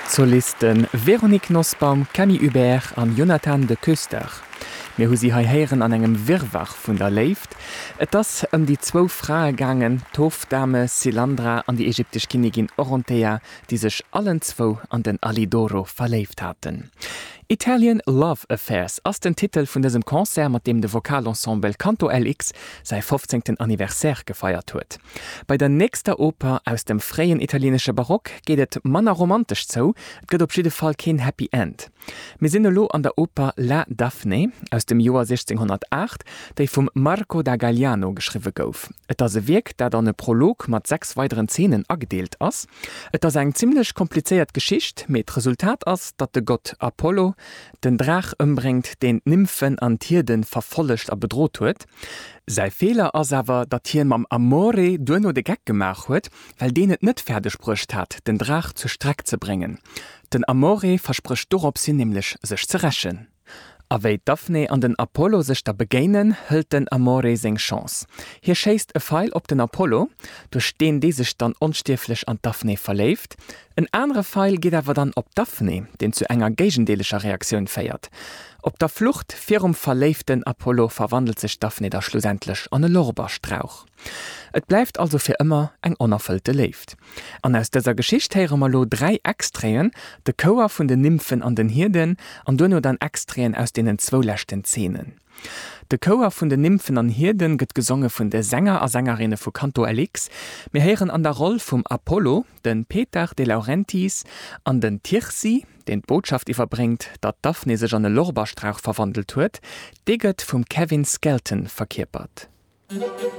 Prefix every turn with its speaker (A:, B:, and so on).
A: Solisten Veronique Nussbaum, Camille Hubert an Jonathan de Küster. Wir hu sie heieren an engem Wirrwach vun der Leift. Et das die 2 Frae gangen, Tofdame Silandra an die ägyptisch Königin Oronthea, die sich allen 2 an den Alidoro verleift hatten. Italian Love Affairs ass den Titel vun diesem Konzert, mat dem de Vokalensemble Canto LX sei 15. Anniversaire gefeiert huet. Bei der nächster Oper aus dem freien italienische Barock geht et manner romantisch zo, et gëtt op jeden Fall kein Happy End. Wir sind lo an der Oper La Daphne aus dem Jahr 1608, déi vum Marco da Galliano geschriwe gouf. Et as e Werk, dat an e Prolog mat 6 weiteren Szenen agedeelt ass. Et as eng ziemlich kompliziert Geschicht, met Resultat ass, dat de Gott Apollo den Drach ëmbringt, den Nymphen an Tierden verfollecht a bedroht huet. Sei Fehler ass awer, dat Tier mam Amore duno de Gag gemach huet, weil den et net fertiggesprücht hat, den Drach zu Streck zu bringen. Den Amore verspricht dorop sinn nämlich sech ze rächen. Awei Daphne an den Apollo sech da begéinen, hëlt den Amore seg Chance. Hier schäst e Pfeil op den Apollo, durch den die sich dann unstieflich an Daphne verleift. Ein anderer Pfeil geht aber dann op Daphne, den zu enger gegendelischer Reaktion feiert. Op der Flucht virum verleiften Apollo verwandelt sich Daphne da schlussendlich an e Lorbeerstrauch. Et bleibt also für immer eng unerfüllte Leift. An aus dieser Geschichte hören wir lo 3 Extreen, de Chor von den Nymphen an den Hirden, an duno dann Extreen aus denen 2 letzten Szenen. De Chor von den Nymphen an Hirden gëtt gesungen von der Sänger a Sängerinnen von Canto LX. Wir hören an der Rolle vom Apollo, den Peter de Laurentiis, an den Tirsi, den Botschaft überbringt, dat Daphne sich an den Lorbeerstrauch verwandelt huet, de gëtt vom Kevin Skelton verkörpert.